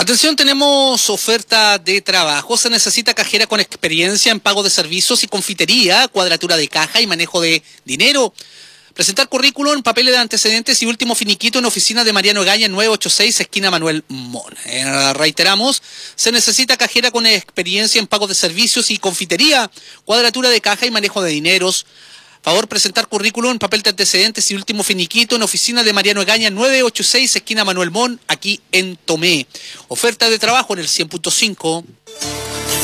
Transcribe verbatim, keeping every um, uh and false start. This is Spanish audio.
Atención, tenemos oferta de trabajo. Se necesita cajera con experiencia en pago de servicios y confitería, cuadratura de caja y manejo de dinero. Presentar currículum, papeles de antecedentes y último finiquito en oficina de Mariano Egaña en novecientos ochenta y seis, esquina Manuel Mon. Eh, reiteramos, se necesita cajera con experiencia en pago de servicios y confitería, cuadratura de caja y manejo de dineros. Favor presentar currículum, papel de antecedentes y último finiquito en oficina de Mariano Egaña, novecientos ochenta y seis, esquina Manuel Mon, aquí en Tomé. Oferta de trabajo en el cien punto cinco.